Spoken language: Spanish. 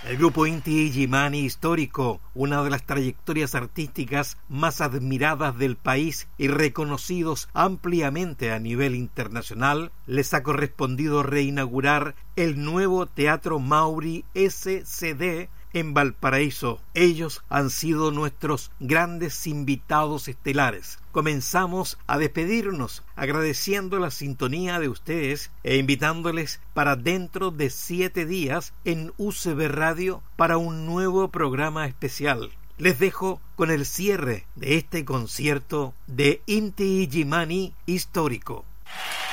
El grupo Inti Illimani Histórico, una de las trayectorias artísticas más admiradas del país y reconocidos ampliamente a nivel internacional, les ha correspondido reinaugurar el nuevo Teatro Mauri SCD en Valparaíso. Ellos han sido nuestros grandes invitados estelares. Comenzamos a despedirnos agradeciendo la sintonía de ustedes e invitándoles para dentro de 7 días en UCB Radio para un nuevo programa especial. Les dejo con el cierre de este concierto de Inti Illimani Histórico.